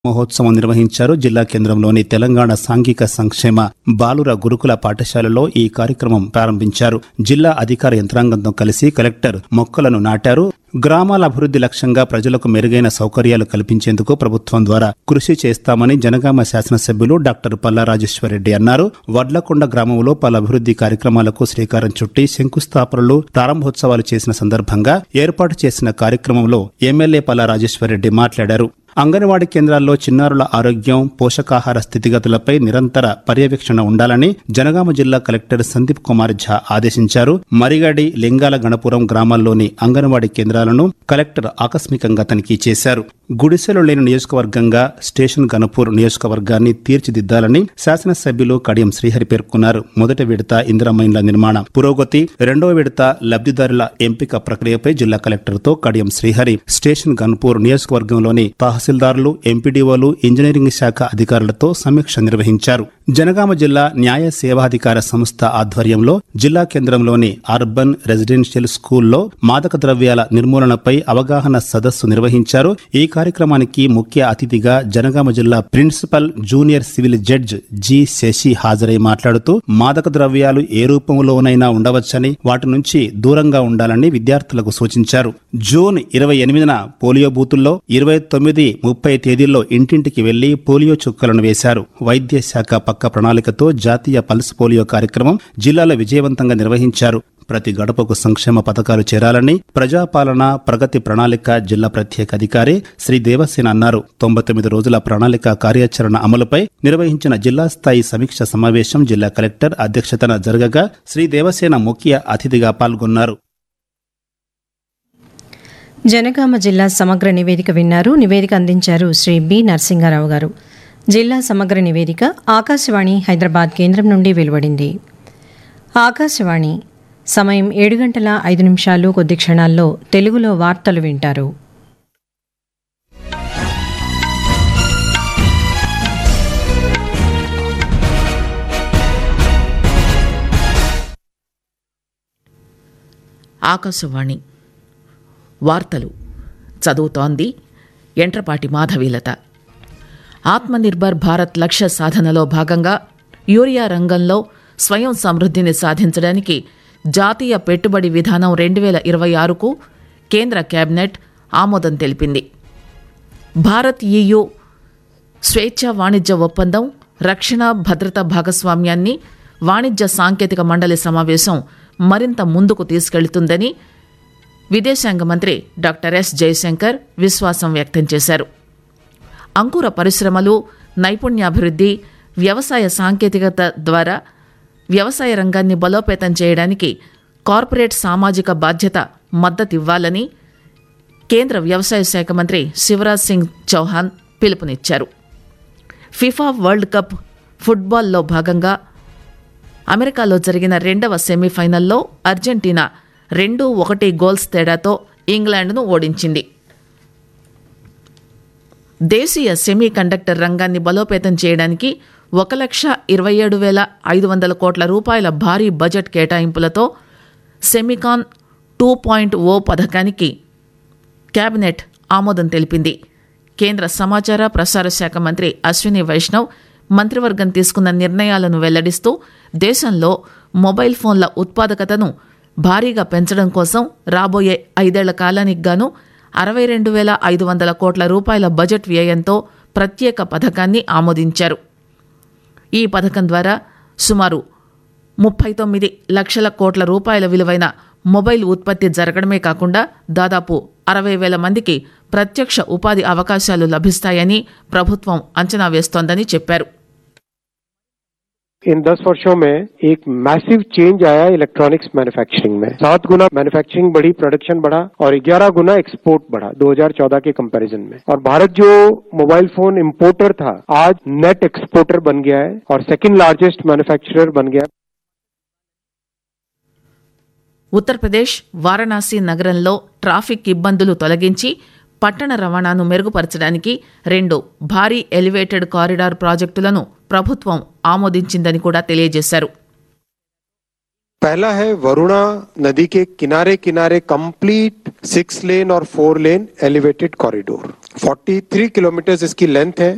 మహోత్సవం నిర్వహించారు. జిల్లా కేంద్రంలోని తెలంగాణ సాంఘిక సంక్షేమ బాలుర గురుకుల పాఠశాలలో ఈ కార్యక్రమం ప్రారంభించారు. జిల్లా అధికార యంత్రాంగంతో కలిసి కలెక్టర్ మొక్కలను నాటారు. గ్రామాల అభివృద్ధి లక్ష్యంగా ప్రజలకు మెరుగైన సౌకర్యాలు కల్పించేందుకు ప్రభుత్వం ద్వారా కృషి చేస్తామని జనగామ శాసనసభ్యులు డాక్టర్ పల్లా రాజేశ్వరరెడ్డి అన్నారు. వడ్లకొండ గ్రామంలో పలు అభివృద్ధి కార్యక్రమాలకు శ్రీకారం చుట్టి శంకుస్థాపనలు, ప్రారంభోత్సవాలు చేసిన సందర్భంగా ఏర్పాటు చేసిన కార్యక్రమంలో ఎమ్మెల్యే పల్లా రాజేశ్వరరెడ్డి మాట్లాడారు. అంగన్వాడీ కేంద్రాల్లో చిన్నారుల ఆరోగ్యం, పోషకాహార స్థితిగతులపై నిరంతర పర్యవేక్షణ ఉండాలని జనగామ జిల్లా కలెక్టర్ సందీప్ కుమార్ ఝా ఆదేశించారు. మరిగడి, లింగాల గణపురం గ్రామాల్లోని అంగన్వాడీ కేంద్రాలను కలెక్టర్ ఆకస్మికంగా తనిఖీ చేశారు. గుడిసెలు లేని నియోజకవర్గంగా స్టేషన్ గణపూర్ నియోజకవర్గాన్ని తీర్చిదిద్దాలని శాసనసభ్యులు కడియం శ్రీహరి పేర్కొన్నారు. మొదటి విడత ఇందిరమ్మ ఇండ్ల నిర్మాణ పురోగతి, రెండవ విడత లబ్ధిదారుల ఎంపిక ప్రక్రియపై జిల్లా కలెక్టర్తో కడియం శ్రీహరి స్టేషన్ గణపూర్ నియోజకవర్గంలోని తహసీల్దారులు, ఎంపీడీఓలు, ఇంజనీరింగ్ శాఖ అధికారులతో సమీక్ష నిర్వహించారు. జనగామ జిల్లా న్యాయ సేవాధికార సంస్థ ఆధ్వర్యంలో జిల్లా కేంద్రంలోని అర్బన్ రెసిడెన్షియల్ స్కూల్లో మాదక ద్రవ్యాల నిర్మూలనపై అవగాహన సదస్సు నిర్వహించారు. ఈ కార్యక్రమానికి ముఖ్య అతిథిగా జనగామ జిల్లా principal junior civil judge G Shashi హాజరై మాట్లాడుతూ మాదక ద్రవ్యాలు ఏ రూపంలోనైనా ఉండవచ్చని, వాటి నుంచి దూరంగా ఉండాలని విద్యార్థులకు సూచించారు. జూన్ 28న పోలియో బూతుల్లో 29, 30 తేదీల్లో ఇంటింటికి వెళ్లి పోలియో చుక్కలను వేశారు. వైద్య శాఖ పక్క ప్రణాళికతో జాతీయ పల్స్ పోలియో కార్యక్రమం జిల్లాలో విజయవంతంగా నిర్వహించారు. ప్రతి గడపకు సంక్షేమ పథకాలు చేరాలని ప్రజాపాలన ప్రగతి ప్రణాళిక జిల్లా ప్రత్యేక అధికారి శ్రీ దేవసేన అన్నారు. 99 రోజుల ప్రణాళిక కార్యాచరణ అమలుపై నిర్వహించిన జిల్లా స్థాయి సమీక్ష సమావేశం జిల్లా కలెక్టర్ అధ్యక్షతన జరగగా శ్రీ దేవసేన ముఖ్య అతిథిగా పాల్గొన్నారు. జనగామ జిల్లా సమగ్ర నివేదిక విన్నారు. నివేదిక అందించారు శ్రీ బి నరసింగారావు గారు. జిల్లా సమగ్ర నివేదిక ఆకాశవాణి హైదరాబాద్ కేంద్రం నుండి వెలువడింది. ఆకాశవాణి సమయం 7:05 కొద్ది క్షణాల్లో తెలుగులో వార్తలు వింటారు. ఆకాశవాణి వార్తలు చదువుతోంది ఎంట్రపాటి మాధవీలత. ఆత్మనిర్భర్ భారత్ లక్ష్య సాధనలో భాగంగా యూరియా రంగంలో స్వయం సమృద్ధిని సాధించడానికి జాతీయ పెట్టుబడి విధానం 2026కు కేంద్ర కేబినెట్ ఆమోదం తెలిపింది. భారత్ EU స్వేచ్ఛా వాణిజ్య ఒప్పందం రక్షణ భద్రతా భాగస్వామ్యాన్ని వాణిజ్య సాంకేతిక మండలి సమావేశం మరింత ముందుకు తీసుకెళ్తుందని విదేశాంగ మంత్రి డాక్టర్ ఎస్ జయశంకర్ విశ్వాసం వ్యక్తం చేశారు. అంకుర పరిశ్రమలు, నైపుణ్యాభివృద్ధి, వ్యవసాయ సాంకేతికత ద్వారా వ్యవసాయ రంగాన్ని బలోపేతం చేయడానికి కార్పొరేట్ సామాజిక బాధ్యత మద్దతివ్వాలని కేంద్ర వ్యవసాయ శాఖ మంత్రి శివరాజ్ సింగ్ చౌహాన్ పిలుపునిచ్చారు. ఫిఫా వరల్డ్ కప్ ఫుట్బాల్లో భాగంగా అమెరికాలో జరిగిన 2వ సెమీఫైనల్లో అర్జెంటీనా 2-1 గోల్స్ తేడాతో ఇంగ్లాండ్ను ఓడించింది. దేశీయ సెమీ కండక్టర్ రంగాన్ని బలోపేతం చేయడానికి 1,27,500 కోట్ల రూపాయల భారీ బడ్జెట్ కేటాయింపులతో సెమికాన్ 2.0 పథకానికి కేబినెట్ ఆమోదం తెలిపింది. కేంద్ర సమాచార ప్రసార శాఖ మంత్రి అశ్విని వైష్ణవ్ మంత్రివర్గం తీసుకున్న నిర్ణయాలను వెల్లడిస్తూ దేశంలో మొబైల్ ఫోన్ల ఉత్పాదకతను భారీగా పెంచడం కోసం రాబోయే 5 ఏళ్ల కాలానికి గాను 62,500 కోట్ల రూపాయల బడ్జెట్ వ్యయంతో ప్రత్యేక పథకాన్ని ఆమోదించారు. ఈ పథకం ద్వారా సుమారు 39 లక్షల కోట్ల రూపాయల విలువైన మొబైల్ ఉత్పత్తి జరగడమే కాకుండా దాదాపు 60,000 మందికి ప్రత్యక్ష ఉపాధి అవకాశాలు లభిస్తాయని ప్రభుత్వం అంచనా వేస్తోందని చెప్పారు. इन 10 वर्षों में एक मैसिव चेंज आया इलेक्ट्रॉनिक्स मैन्युफैक्चरिंग में। 7 गुना मैन्युफैक्चरिंग बढ़ी, प्रोडक्शन बढ़ा और 11 गुना एक्सपोर्ट बढ़ा 2014 के कंपैरिजन में। और भारत जो मोबाइल फोन इंपोर्टर था आज नेट एक्सपोर्टर बन गया है और सेकंड लार्जेस्ट मैन्युफैक्चरर बन गया है. ఉత్తరప్రదేశ్ వారణాసి నగరంలో ట్రాఫిక్ ఇబ్బందులు తొలగించి పట్టణ రవాణాను మెరుగుపరచడానికి 2 భారీ ఎలివేటెడ్ కారిడార్ ప్రాజెక్టులను ప్రభుత్వం ఆమోదించిందని కూడా తెలియజేశారు. पहला है वरुणा नदी के किनारे किनारे कंप्लीट 6 लेन और 4 लेन एलिवेटेड कॉरिडोर 43 किलोमीटर इसकी लेंथ है.